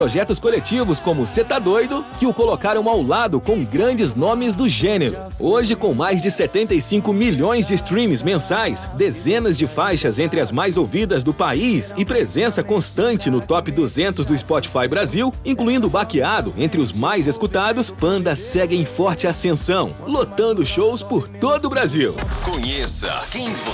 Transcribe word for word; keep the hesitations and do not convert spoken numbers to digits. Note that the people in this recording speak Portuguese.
Projetos coletivos como Cê Tá Doido, que o colocaram ao lado com grandes nomes do gênero. Hoje, com mais de setenta e cinco milhões de streams mensais, dezenas de faixas entre as mais ouvidas do país e presença constante no top duzentos do Spotify Brasil, incluindo Baqueado entre os mais escutados, Panda segue em forte ascensão, lotando shows por todo o Brasil. Conheça quem